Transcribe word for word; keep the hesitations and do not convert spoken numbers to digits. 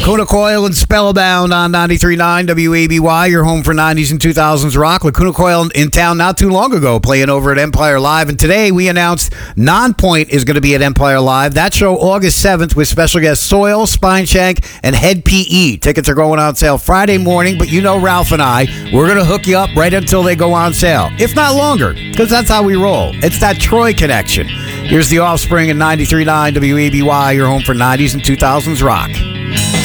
Lacuna Coil and Spellbound on ninety-three point nine W A B Y, your home for nineties and two thousands rock. Lacuna Coil in town not too long ago, playing over at Empire Live. And today we announced Nonpoint is going to be at Empire Live. That show August seventh with special guests Soil, Spineshank, and Head P E. Tickets are going on sale Friday morning, but you know Ralph and I, we're going to hook you up right until they go on sale. If not longer, because that's how we roll. It's that Troy connection. Here's The Offspring at ninety-three point nine W A B Y, your home for nineties and two thousands rock.